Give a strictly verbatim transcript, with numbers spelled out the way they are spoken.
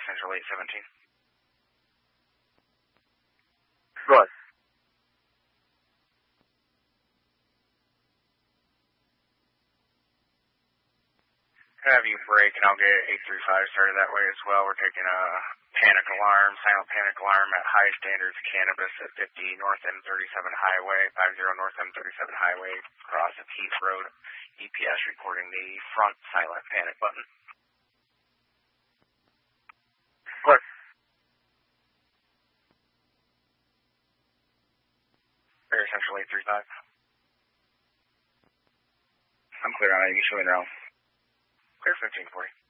Central eight seventeen. Good. Have you break, and I'll get eight three five started that way as well. We're taking a panic alarm, silent panic alarm at High Standards Cannabis at fifty North M thirty-seven Highway, fifty North M thirty-seven Highway, across at Heath Road. E P S reporting the front silent panic button. Good. Air Central eight three five. I'm clear on it. You can show me now. Clear fifteen forty.